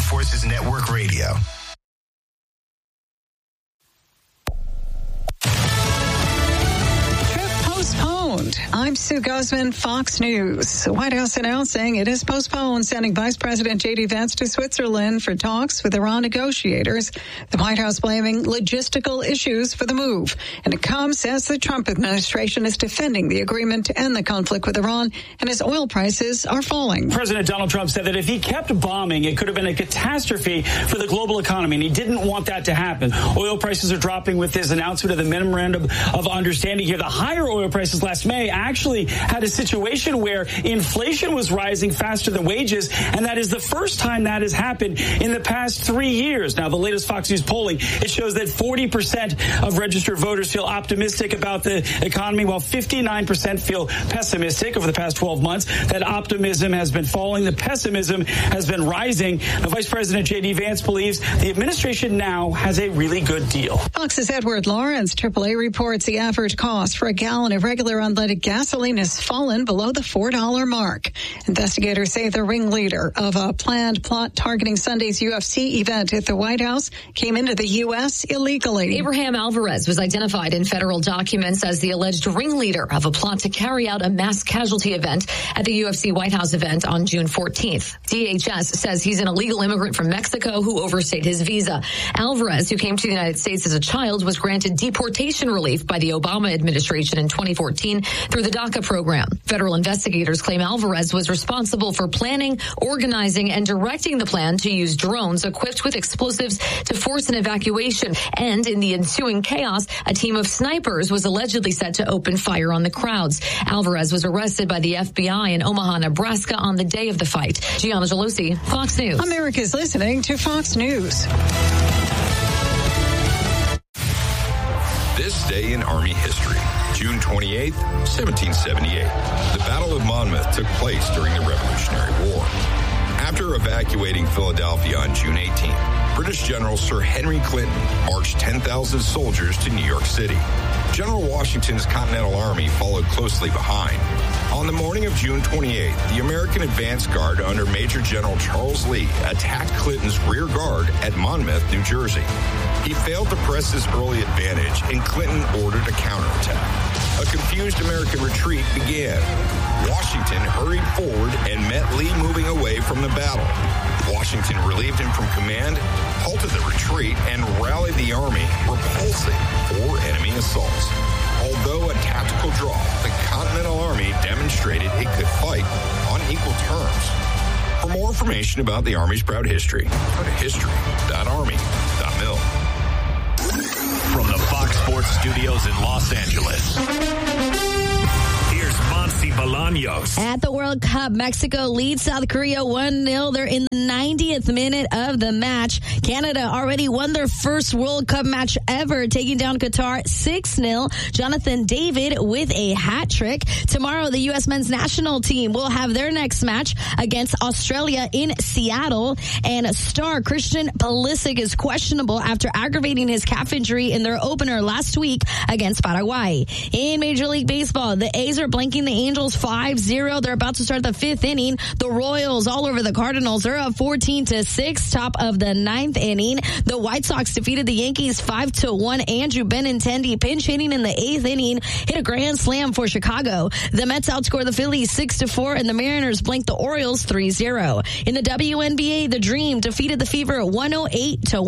Forces Network Radio. Postponed. I'm Sue Guzman, Fox News. The White House announcing it has postponed sending Vice President J.D. Vance to Switzerland for talks with Iran negotiators. The White House blaming logistical issues for the move. And it comes as the Trump administration is defending the agreement to end the conflict with Iran and as oil prices are falling. President Donald Trump said that if he kept bombing, it could have been a catastrophe for the global economy, and he didn't want that to happen. Oil prices are dropping with his announcement of the memorandum of understanding here. The higher oil prices last May actually had a situation where inflation was rising faster than wages, and that is the first time that has happened in the past 3 years. Now, the latest Fox News polling, it shows that 40% of registered voters feel optimistic about the economy, while 59% feel pessimistic over the past 12 months. That optimism has been falling. The pessimism has been rising. The Vice President J.D. Vance believes the administration now has a really good deal. Fox's Edward Lawrence. AAA reports the average cost for a gallon of regular unleaded gasoline has fallen below the $4 mark. Investigators say the ringleader of a planned plot targeting Sunday's UFC event at the White House came into the U.S. illegally. Abraham Alvarez was identified in federal documents as the alleged ringleader of a plot to carry out a mass casualty event at the UFC White House event on June 14th. DHS says he's an illegal immigrant from Mexico who overstayed his visa. Alvarez, who came to the United States as a child, was granted deportation relief by the Obama administration in 2014 through the DACA program. Federal investigators claim Alvarez was responsible for planning, organizing, and directing the plan to use drones equipped with explosives to force an evacuation. And in the ensuing chaos, a team of snipers was allegedly set to open fire on the crowds. Alvarez was arrested by the FBI in Omaha, Nebraska on the day of the fight. Gianna Gelosi, Fox News. America's listening to Fox News. This day in Army history. June 28, 1778. The Battle of Monmouth took place during the Revolutionary War. After evacuating Philadelphia on June 18th, British General Sir Henry Clinton marched 10,000 soldiers to New York City. General Washington's Continental Army followed closely behind. On the morning of June 28th, the American advance guard under Major General Charles Lee attacked Clinton's rear guard at Monmouth, New Jersey. He failed to press his early advantage, and Clinton ordered a counterattack. A confused American retreat began. Washington hurried forward and met Lee moving away from the battle. Washington relieved him from command, halted the retreat, and rallied the army, repulsing 4 enemy assaults. Although a tactical draw, the Continental Army demonstrated it could fight on equal terms. For more information about the Army's proud history, go to history.army.mil. From the Fox Sports Studios in Los Angeles, here's Monsi Bolaños. At the World Cup, Mexico leads South Korea 1-0. They're in the 90th minute of the match. Canada already won their first World Cup match ever, taking down Qatar 6-0. Jonathan David with a hat trick. Tomorrow, the U.S. men's national team will have their next match against Australia in Seattle. And star Christian Pulisic is questionable after aggravating his calf injury in their opener last week against Paraguay. In Major League Baseball, the A's are blanking the Angels 5-0. They're about to start the 5th inning. The Royals all over the Cardinals. They're up 14-6, top of the 9th inning. The White Sox defeated the Yankees 5-1. Andrew Benintendi pinch hitting in the 8th inning hit a grand slam for Chicago. The Mets outscored the Phillies 6-4, and the Mariners blanked the Orioles 3-0. In the WNBA, the Dream defeated the Fever 108-1.